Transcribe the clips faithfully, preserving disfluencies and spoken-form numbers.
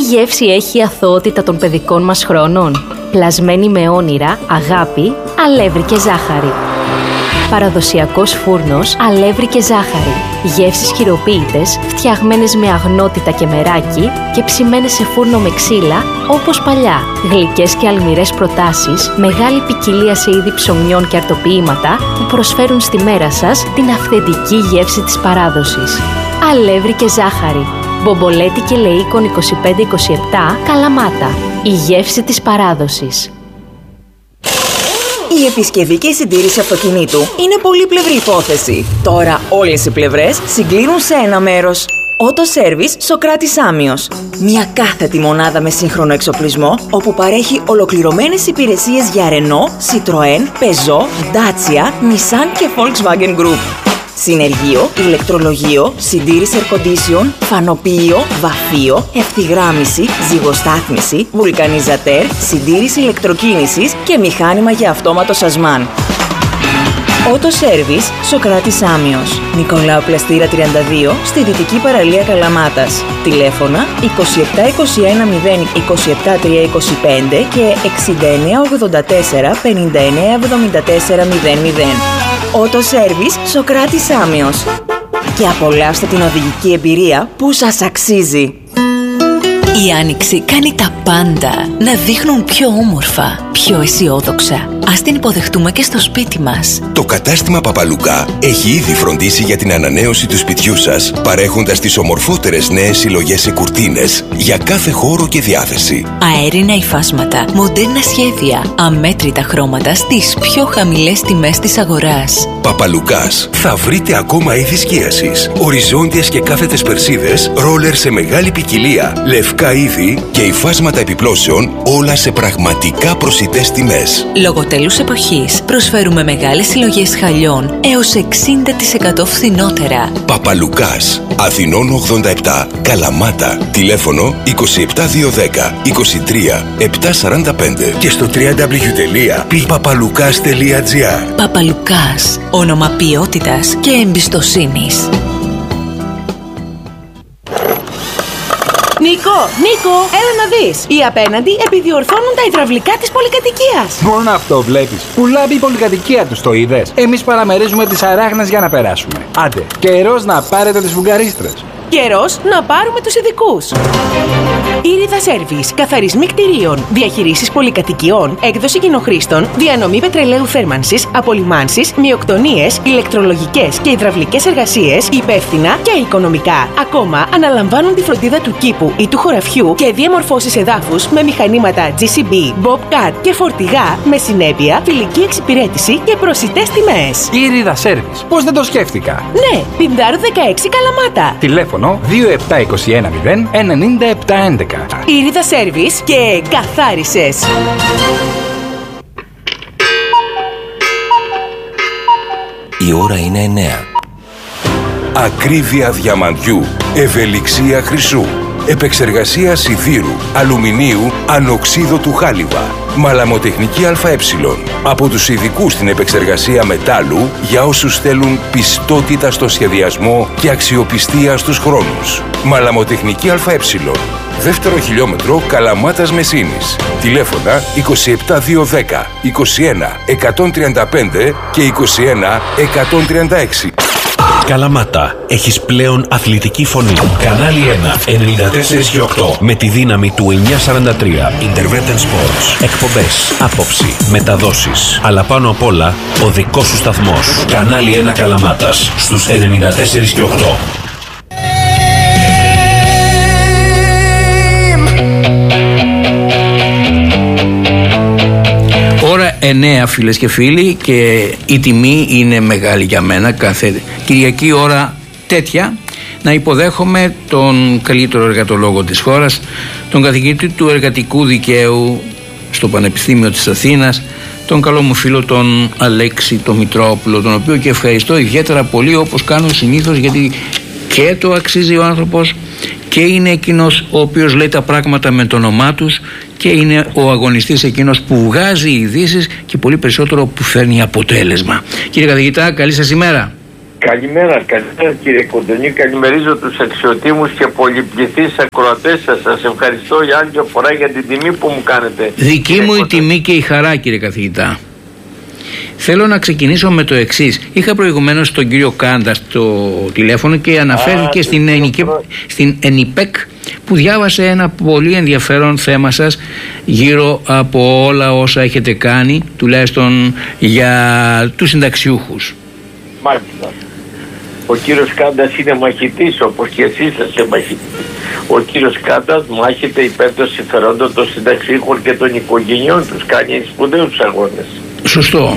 γεύση έχει η αθωότητα των παιδικών μας χρόνων? Πλασμένη με όνειρα, αγάπη, αλεύρι και ζάχαρη. Παραδοσιακός φούρνος, αλεύρι και ζάχαρη. Γεύσεις χειροποίητες, φτιαγμένες με αγνότητα και μεράκι και ψημένες σε φούρνο με ξύλα, όπως παλιά. Γλυκές και αλμυρές προτάσεις, μεγάλη ποικιλία σε είδη ψωμιών και αρτοποιήματα που προσφέρουν στη μέρα σας την αυθεντική γεύση της παράδοσης. Αλεύρι και ζάχαρη. Μπομπολέτη και Λεΐκον είκοσι πέντε είκοσι επτά, Καλαμάτα. Η γεύση της παράδοσης. Η επισκευή και η συντήρηση αυτοκινήτου είναι πολύπλευρη υπόθεση. Τώρα όλες οι πλευρές συγκλίνουν σε ένα μέρος. Auto Service Σοκράτης Άμιος. Μια κάθετη μονάδα με σύγχρονο εξοπλισμό, όπου παρέχει ολοκληρωμένες υπηρεσίες για Renault, Citroën, Peugeot, Dacia, Nissan και Volkswagen Group. Συνεργείο, ηλεκτρολογείο, συντήρηση air condition, φανοποιείο, βαφείο, ευθυγράμμιση, ζυγοστάθμιση, βουλκανιζατέρ, συντήρηση ηλεκτροκίνησης και μηχάνημα για αυτόματο σασμάν. Auto Service Σοκράτης Άμιος. Νικολάου Πλαστήρα τριάντα δύο, στη δυτική παραλία Καλαμάτας. Τηλέφωνα είκοσι επτά είκοσι ένα μηδέν είκοσι επτά τριακόσια είκοσι πέντε και εξήντα εννέα ογδόντα τέσσερα πενήντα εννέα εβδομήντα τέσσερα μηδέν μηδέν. Auto Service Σοκράτης Άμιος. Και απολαύστε την οδηγική εμπειρία που σας αξίζει. Η Άνοιξη κάνει τα πάντα να δείχνουν πιο όμορφα, πιο αισιόδοξα. Ας την υποδεχτούμε και στο σπίτι μας. Το κατάστημα Παπαλουκά έχει ήδη φροντίσει για την ανανέωση του σπιτιού σας, παρέχοντας τις ομορφότερες νέες συλλογές σε κουρτίνες για κάθε χώρο και διάθεση. Αέρινα υφάσματα, μοντέρνα σχέδια, αμέτρητα χρώματα στις πιο χαμηλές τιμές της αγοράς. Παπαλουκάς. Θα βρείτε ακόμα είδη σκίασης, οριζόντιες και κάθετες περσίδες, ρόλερ σε μεγάλη ποικιλία, λευκά είδη και υφάσματα επιπλώσεων, όλα σε πραγματικά προσιτές τιμές. Λόγω τέλους εποχής προσφέρουμε μεγάλες συλλογές χαλιών έως εξήντα τοις εκατό φθηνότερα. Παπαλουκάς. Αθηνών ογδόντα επτά, Καλαμάτα. Τηλέφωνο είκοσι επτά διακόσια δέκα είκοσι τρία επτακόσια σαράντα πέντε και στο double-u double-u double-u τελεία πι παπαλουκάς τελεία τζι άρ. Παπαλουκάς. Όνομα ποιότητας και εμπιστοσύνης. Νίκο, Νίκο, έλα να δεις. Οι απέναντι επιδιορθώνουν τα υδραυλικά της πολυκατοικίας. Μόνο αυτό βλέπεις. Πουλάμε η πολυκατοικία τους, το είδες. Εμείς παραμερίζουμε τις αράχνες για να περάσουμε. Άντε, καιρός να πάρετε τις φουγγαρίστρες. Καιρός να πάρουμε τους ειδικούς. Ήριδα Σέρβις, καθαρισμοί κτηρίων, διαχειρήσεις πολυκατοικιών, έκδοση κοινοχρήστων, διανομή πετρελαίου θέρμανσης, απολυμάνσεις, μειοκτονίες, ηλεκτρολογικές και υδραυλικές εργασίες, υπεύθυνα και οικονομικά. Ακόμα αναλαμβάνουν τη φροντίδα του κήπου ή του χωραφιού και διαμορφώσεις εδάφους με μηχανήματα τζι σι μπι, Bobcat και φορτηγά με συνέπεια, φιλική εξυπηρέτηση και προσιτές τιμές. Ήριδα Σέρβις. Πώς δεν το σκέφτηκα. Ναι, Πινδάρου δεκαέξι Καλαμάτα. Τηλέφωνο δύο επτά είκοσι ένα μηδέν ενενήντα επτά έντεκα. Ήριδα Σέρβις και καθάρισες. Η ώρα είναι εννέα. Ακρίβεια διαμαντιού, ευελιξία χρυσού, επεξεργασία σιδήρου, αλουμινίου, ανοξίδωτου χάλιβα, μαλαμοτεχνική ΑΕ. Από τους ειδικούς στην επεξεργασία μετάλλου για όσους θέλουν πιστότητα στο σχεδιασμό και αξιοπιστία στους χρόνους. Μαλαμοτεχνική ΑΕ. Δεύτερο χιλιόμετρο Καλαμάτας Μεσίνης. Τηλέφωνα είκοσι επτά διακόσια δέκα είκοσι ένα εκατόν τριάντα πέντε και είκοσι ένα εκατόν τριάντα έξι. Καλαμάτα, έχεις πλέον αθλητική φωνή. Κανάλι ένα, ενενήντα τέσσερα και οκτώ. Με τη δύναμη του εννιακόσια σαράντα τρία. Intervention Sports. Εκπομπές, άποψη, μεταδόσεις. Αλλά πάνω απ' όλα, ο δικός σου σταθμός. Κανάλι ένα Καλαμάτας, στους ενενήντα τέσσερα και οκτώ. Ώρα εννέα φίλες και φίλοι, και η τιμή είναι μεγάλη για μένα κάθε Κυριακή ώρα τέτοια να υποδέχομαι τον καλύτερο εργατολόγο της χώρας, τον καθηγητή του εργατικού δικαίου στο Πανεπιστήμιο της Αθήνας, τον καλό μου φίλο τον Αλέξη τον Μητρόπουλο, τον οποίο και ευχαριστώ ιδιαίτερα πολύ, όπως κάνω συνήθως, γιατί και το αξίζει ο άνθρωπος και είναι εκείνος ο οποίος λέει τα πράγματα με το όνομά τους και είναι ο αγωνιστής εκείνος που βγάζει ειδήσεις και πολύ περισσότερο που φέρνει αποτέλεσμα. Κύριε καθηγητά, καλή σας ημέρα. Καλημέρα, καλημέρα κύριε Κοντονή, καλημερίζω τους αξιοτήμους και πολυπληθείς ακροατές σας. Σας ευχαριστώ για άλλη μια φορά για την τιμή που μου κάνετε. Δική μου η τιμή και η χαρά, κύριε καθηγητά. Θέλω να ξεκινήσω με το εξής. Είχα προηγουμένως τον κύριο Κάντα στο τηλέφωνο και αναφέρθηκε Α, στην, ενικε... στην ΕΝΙΠΕΚ που διάβασε ένα πολύ ενδιαφέρον θέμα σας γύρω από όλα όσα έχετε κάνει, τουλάχιστον για τους συνταξιούχους. Μάλιστα. Ο κύριος Κάντας είναι μαχητής, όπως και εσείς είστε μαχητής. Ο κύριος Κάντας μάχεται υπέρ των συμφερόντων των συνταξιούχων και των οικογενειών τους. Κάνει σπουδαίους αγώνες. Σωστό.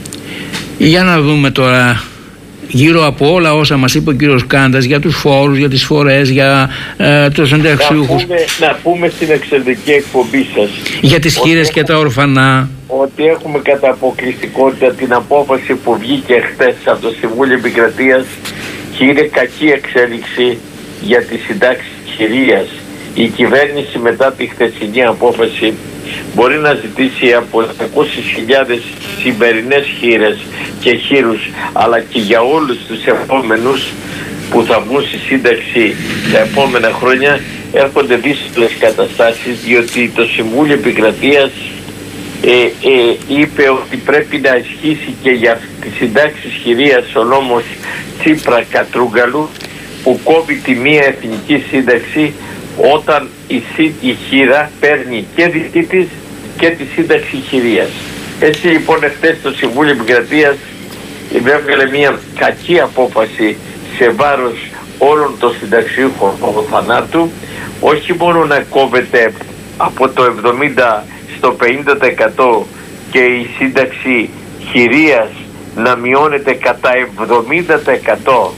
Για να δούμε τώρα γύρω από όλα όσα μας είπε ο κύριος Κάντας για τους φόρους, για τις φορές, για ε, τους συνταξιούχους. Να πούμε, να πούμε στην εξαιρετική εκπομπή σας για τις χήρες και τα ορφανά. Ότι έχουμε κατά αποκλειστικότητα την απόφαση που βγήκε χτες από το Συμβούλιο Επικρατείας και είναι κακή εξέλιξη για τις συντάξεις χειρίας. Η κυβέρνηση μετά τη χθεσινή απόφαση μπορεί να ζητήσει από διακόσιες χιλιάδες σημερινές χήρες και χήρους, αλλά και για όλους τους επόμενους που θα βγουν στη σύνταξη τα επόμενα χρόνια. Έρχονται δύσκολες καταστάσεις, διότι το Συμβούλιο Επικρατείας ε, ε, είπε ότι πρέπει να ισχύσει και για τις συντάξεις χειρίας ο νόμος Τσίπρα Κατρούγκαλου, που κόβει τη μία εθνική σύνταξη όταν η, η χείρα παίρνει και δική της και τη σύνταξη χειρίας. Έτσι λοιπόν εχθές το Συμβούλιο Επικρατείας έβγαλε μια κακή απόφαση σε βάρος όλων των συνταξιούχων θανάτου, όχι μόνο να κόβεται από το εβδομήντα στο πενήντα τοις εκατό και η σύνταξη χειρίας να μειώνεται κατά εβδομήντα τοις εκατό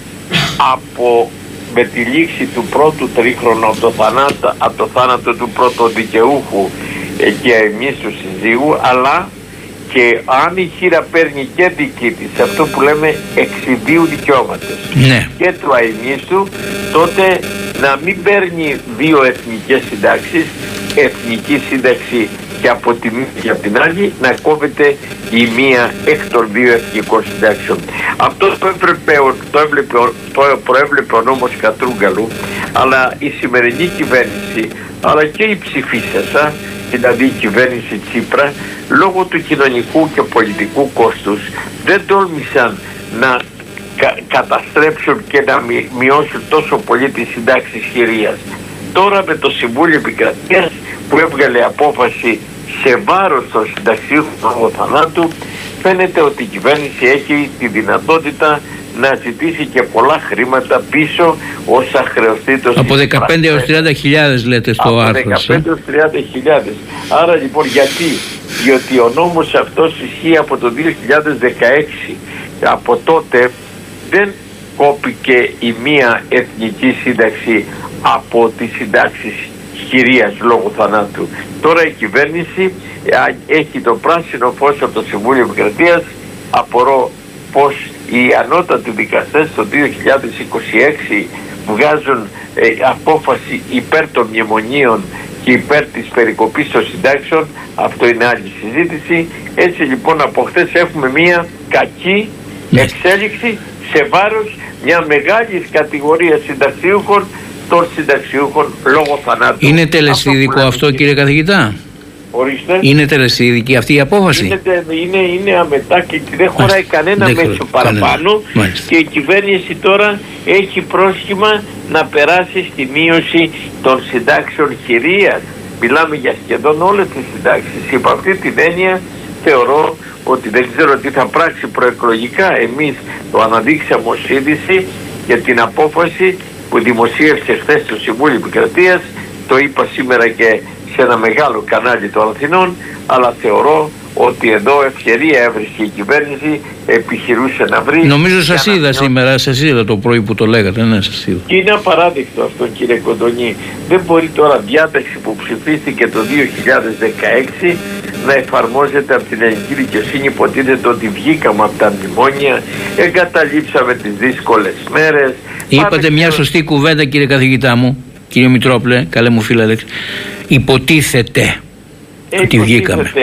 από με τη λήξη του πρώτου τρίχρονου από το θάνατο, από το θάνατο του πρώτου δικαιούχου και εμείς του συζύγου, αλλά και αν η χείρα παίρνει και δική της, αυτό που λέμε εξιδίου δικαιώματος, ναι, και του αημίστου, τότε να μην παίρνει δύο εθνικές συντάξεις, εθνική σύνταξη και από τη μία και από την άλλη να κόβεται η μία εκ των δύο εθνικών συντάξεων. Αυτό το, έπρεπε, το, έβλεπε, το προέβλεπε ο νόμος Κατρούγκαλου, αλλά η σημερινή κυβέρνηση, αλλά και η ψηφίσασα, δηλαδή η κυβέρνηση Τσίπρα, λόγω του κοινωνικού και πολιτικού κόστους δεν τόλμησαν να κα, καταστρέψουν και να μει, μειώσουν τόσο πολύ τις συντάξεις χειρίας. Τώρα με το Συμβούλιο Επικρατείας που έβγαλε απόφαση σε βάρος των συνταξιούχων θανάτου, φαίνεται ότι η κυβέρνηση έχει τη δυνατότητα να ζητήσει και πολλά χρήματα πίσω όσα χρεωστεί το από δεκαπέντε έως τριάντα χιλιάδες λέτε στο άρθρο. Από δεκαπέντε έως τριάντα χιλιάδες. Άρα λοιπόν γιατί? Διότι ο νόμος αυτός ισχύει από το δύο χιλιάδες δεκαέξι. Από τότε δεν κόπηκε η μία εθνική σύνταξη από τις συντάξεις χειρίας λόγω θανάτου. Τώρα η κυβέρνηση έχει το πράσινο φως από το Συμβούλιο Επικρατείας. Απορώ πως οι ανώτατοι δικαστές το δύο χιλιάδες είκοσι έξι βγάζουν ε, απόφαση υπέρ των μνημονίων και υπέρ της περικοπής των συντάξεων. Αυτό είναι άλλη συζήτηση. Έτσι λοιπόν από χθες έχουμε μια κακή εξέλιξη σε βάρος μια μεγάλη κατηγορία συνταξιούχων, των συνταξιούχων λόγω θανάτου. Είναι τελεσίδικο αυτό, αυτό κύριε καθηγητά? Ορίστε. Είναι τελεσίδικη αυτή η απόφαση? Είναι, είναι, είναι αμετάκλητη και δεν χωράει Μάλιστα. κανένα δεν μέσο παραπάνω και η κυβέρνηση τώρα έχει πρόσχημα να περάσει στη μείωση των συντάξεων χειρίας. Μιλάμε για σχεδόν όλες τις συντάξεις. Υπ' αυτή την έννοια θεωρώ ότι δεν ξέρω τι θα πράξει προεκλογικά. Εμείς το αναδείξαμε ως είδηση για την απόφαση που δημοσίευσε χθες το Συμβούλιο Επικρατείας. Το είπα σήμερα και σε ένα μεγάλο κανάλι των Αθηνών, αλλά θεωρώ ότι εδώ ευκαιρία έβρισκε η κυβέρνηση, επιχειρούσε να βρει. Νομίζω σας είδα να... σήμερα, σας είδα το πρωί που το λέγατε, ναι, σας είδα. Και είναι απαράδεκτο αυτό, κύριε Κοντονή. Δεν μπορεί τώρα διάταξη που ψηφίστηκε το δύο χιλιάδες δεκαέξι να εφαρμόζεται από την ελληνική δικαιοσύνη. Υποτίθεται ότι βγήκαμε από τα μνημόνια, εγκαταλείψαμε τις δύσκολες μέρες. Είπατε μια και... σωστή κουβέντα, κύριε καθηγητά μου, κύριε Μητρόπλε, καλέ μου φίλε Αλέξη. Υποτίθεται ε, ότι βγήκαμε.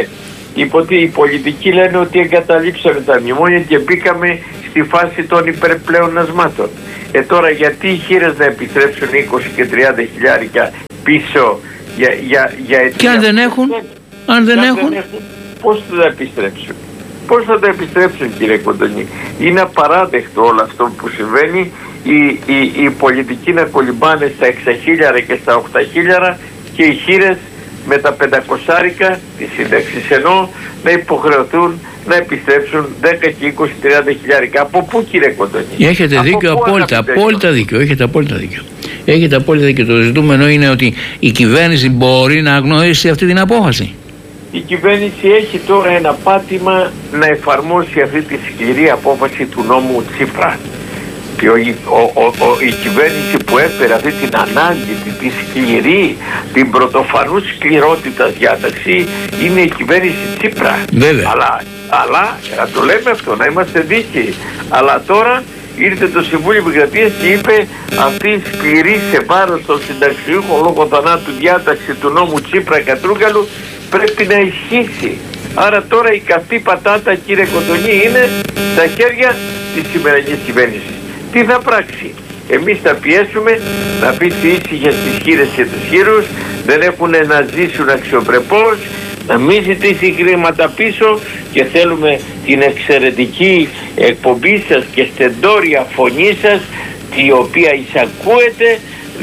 Υποτι, οι πολιτικοί λένε ότι εγκαταλείψαμε τα μνημόνια και μπήκαμε στη φάση των υπερπλεονασμάτων. Ε τώρα γιατί οι χήρες να επιστρέψουν είκοσι και τριάντα χιλιάρικα πίσω για, για, για αιτία. Και αν δεν έχουν, αν δεν έχουν, δεν έχουν πώς θα τα επιστρέψουν. Πώς θα τα επιστρέψουν, κύριε Κοντονή? Είναι απαράδεκτο όλο αυτό που συμβαίνει. Οι, οι, οι πολιτικοί να κολυμπάνε στα εξαχίλιαρα και στα οχταχίλιαρα και οι χήρες με τα πεντακοσάρικα τη σύνταξη, ενώ να υποχρεωθούν να επιστρέψουν δέκα και είκοσι τριάντα χιλιάρικα. Από πού, κύριε Κοντονή? Έχετε από δίκιο, απόλυτα, απόλυτα δίκιο. Έχετε απόλυτα δίκιο. Έχετε απόλυτα δίκιο. Το ζητούμενο είναι ότι η κυβέρνηση μπορεί να αγνοήσει αυτή την απόφαση. Η κυβέρνηση έχει τώρα ένα πάτημα να εφαρμόσει αυτή τη σκληρή απόφαση του νόμου Τσίπρα. Και ο, ο, ο, ο, η κυβέρνηση που έφερε αυτή την ανάγκη, τη, τη σκληρή, την πρωτοφανού σκληρότητα διάταξη, είναι η κυβέρνηση Τσίπρα. Βέβαια. Αλλά, αλλά να το λέμε αυτό, να είμαστε δίκαιοι. Αλλά τώρα ήρθε το Συμβούλιο Επικρατείας και είπε αυτή η σκληρή σε βάρος των συνταξιούχων λόγω θανάτου διάταξη του νόμου Τσίπρα Κατρούγκαλου πρέπει να ισχύσει. Άρα τώρα η καυτή πατάτα, κύριε Κοντονή, είναι στα χέρια της σημερινής κυβέρνησης. Τι θα πράξει? Εμείς θα πιέσουμε να αφήσει ήσυχες τις χήρες και τους χείρους, δεν έχουν να ζήσουν αξιοπρεπώς, να μην ζητήσει χρήματα πίσω και θέλουμε την εξαιρετική εκπομπή σας και στεντόρια φωνή σας, η οποία εισακούεται,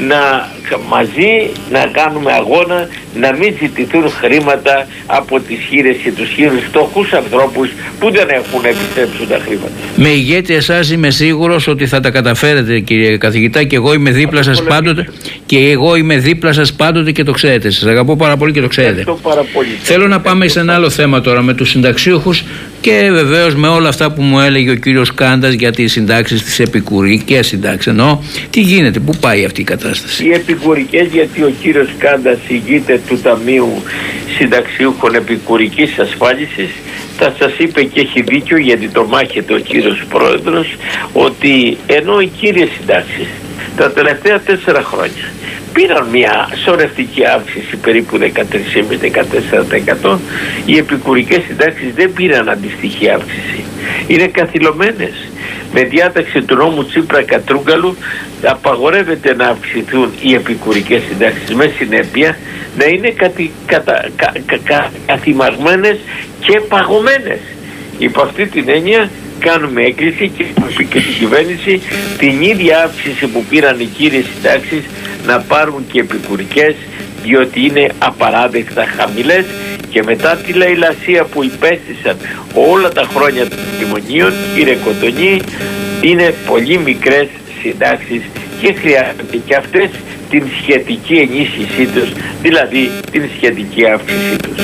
να μαζί να κάνουμε αγώνα να μην ζητηθούν χρήματα από τις χήρες και τους χείρους φτωχούς ανθρώπους που δεν έχουν να επιστρέψουν τα χρήματα. Με ηγέτη εσάς είμαι σίγουρος ότι θα τα καταφέρετε, κύριε καθηγητά, και εγώ είμαι δίπλα σας πάντοτε και εγώ είμαι δίπλα σας πάντοτε και το ξέρετε. Σας αγαπώ πάρα πολύ και το ξέρετε. Πάρα πολύ. Θέλω να πάμε σε ένα άλλο θέμα τώρα με τους συνταξιούχους και βεβαίως με όλα αυτά που μου έλεγε ο κύριος Κάντας για τις συντάξεις, τις επικουρικές συντάξεις. Εννοώ, τι γίνεται, πού πάει αυτή η κατάσταση? Οι επικουρικές, γιατί ο κύριος Κάντας ηγείται του Ταμείου Συνταξιούχων Επικουρικής Ασφάλισης, θα σας είπε και έχει δίκιο, γιατί το μάχεται ο κύριος Πρόεδρος, ότι ενώ οι κύριες συντάξεις τα τελευταία τέσσερα χρόνια πήραν μια σωρευτική αύξηση περίπου δεκατρία κόμμα πέντε με δεκατέσσερα τοις εκατό, οι επικουρικές συντάξεις δεν πήραν αντιστοιχεία αύξηση. Είναι καθυλωμένες. Με διάταξη του νόμου Τσίπρα Κατρούγκαλου απαγορεύεται να αυξηθούν οι επικουρικές συντάξεις, με συνέπεια να είναι κατη, κατα, κα, κα, κα, καθημαγμένες και παγωμένες. Υπό αυτή την έννοια κάνουμε έκκληση και και στην κυβέρνηση την ίδια αύξηση που πήραν οι κύριες συντάξεις να πάρουν και επικουρικές, διότι είναι απαράδεκτα χαμηλές και μετά τη λαιλασία που υπέστησαν όλα τα χρόνια των μνημονίων, κύριε Κοντονή, είναι πολύ μικρές συντάξεις και χρειάζεται και αυτές την σχετική ενίσχυσή τους, δηλαδή την σχετική αύξησή τους.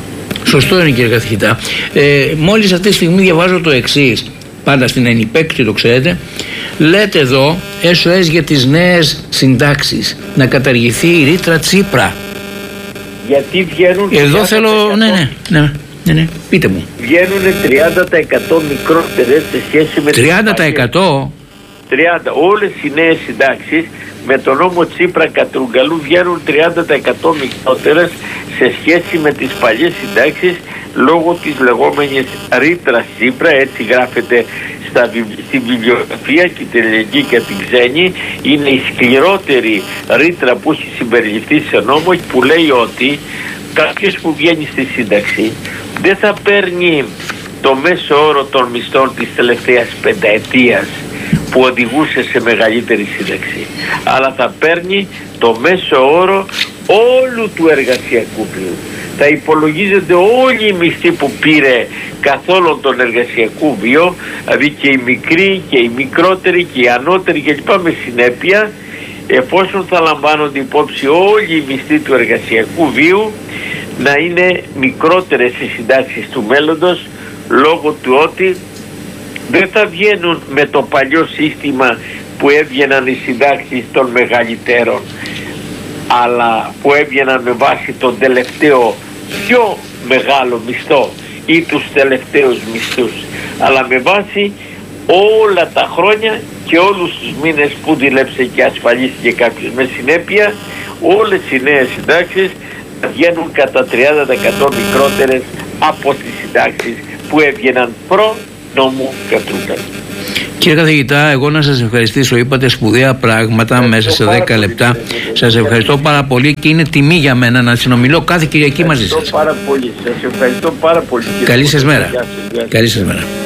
Σωστό είναι, κύριε καθηγητά. Ε, μόλις αυτή τη στιγμή διαβάζω το εξής, πάντα στην Ενιπέκτη, το ξέρετε, λέτε εδώ ες ο ες για τις νέες συντάξεις, να καταργηθεί η ρήτρα Τσίπρα. Γιατί βγαίνουν... Εδώ θέλω... Ναι, ναι, ναι, ναι, ναι, πείτε μου. Βγαίνουν τριάντα τοις εκατό μικρότερες σε σχέση με... τριάντα τοις εκατό? τριάντα. Όλες οι νέες συντάξεις με τον νόμο Τσίπρα Κατρούγκαλου βγαίνουν τριάντα τοις εκατό μικρότερες σε σχέση με τις παλιές συντάξεις, λόγω της λεγόμενης ρήτρας Τσίπρα, έτσι γράφεται στα, στη βιβλιογραφία και την ελληνική και την ξένη. Είναι η σκληρότερη ρήτρα που έχει συμπεριληφθεί σε νόμο, που λέει ότι κάποιος που βγαίνει στη σύνταξη δεν θα παίρνει το μέσο όρο των μισθών της τελευταίας πενταετίας που οδηγούσε σε μεγαλύτερη σύνταξη, αλλά θα παίρνει το μέσο όρο όλου του εργασιακού βίου. Θα υπολογίζονται όλοι οι μισθοί που πήρε καθ' όλον τον εργασιακό βίο, δηλαδή και οι μικροί και οι μικρότεροι και οι ανώτεροι κλπ. Με συνέπεια, εφόσον θα λαμβάνονται υπόψη όλοι οι μισθοί του εργασιακού βίου, να είναι μικρότερες οι συντάξεις του μέλλοντος, λόγω του ότι δεν θα βγαίνουν με το παλιό σύστημα που έβγαιναν οι συντάξεις των μεγαλύτερων, αλλά που έβγαιναν με βάση τον τελευταίο πιο μεγάλο μισθό ή τους τελευταίους μισθούς, αλλά με βάση όλα τα χρόνια και όλους τους μήνες που δήλεψε και ασφαλίστηκε κάποιος. Με συνέπεια όλες οι νέες συντάξεις βγαίνουν κατά τριάντα τοις εκατό μικρότερες από τις συντάξεις που έβγαιναν προ νόμου Κατρούγκαλου. Κύριε καθηγητά, εγώ να σας ευχαριστήσω. Είπατε σπουδαία πράγματα ευχαριστώ μέσα σε δέκα λεπτά. Σας ευχαριστώ πάρα πολύ και είναι τιμή για μένα να συνομιλώ κάθε Κυριακή μαζί σας. Ευχαριστώ πάρα πολύ. Σας ευχαριστώ πάρα πολύ. Καλή σας μέρα. Καλή σας μέρα.